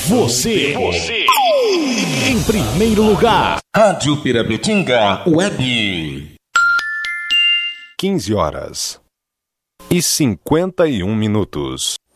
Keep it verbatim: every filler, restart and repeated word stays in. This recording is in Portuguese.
Você. Você. Em primeiro lugar. Rádio Pirabetinga Web. quinze horas e cinquenta e um minutos.